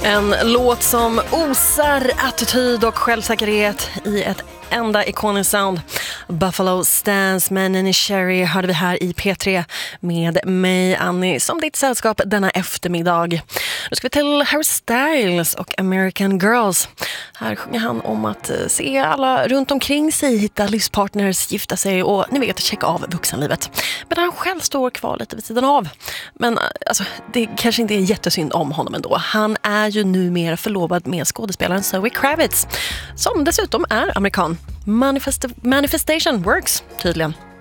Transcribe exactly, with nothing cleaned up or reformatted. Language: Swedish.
En låt som osar attityd och självsäkerhet i ett enda ikoniskt sound. Buffalo Stance med Neneh Cherry hörde vi här i P tre med mig, Annie, som ditt sällskap denna eftermiddag. Nu ska vi till Harry Styles och American Girls. Här sjunger han om att se alla runt omkring sig hitta livspartners, gifta sig och ni vet, checka av vuxenlivet. Men han själv står kvar lite vid sidan av. Men alltså, det kanske inte är jättesynd om honom ändå. Han är ju numera förlovad med skådespelaren Zoe Kravitz, som dessutom är amerikan. Manifest- manifestation works, tydligen.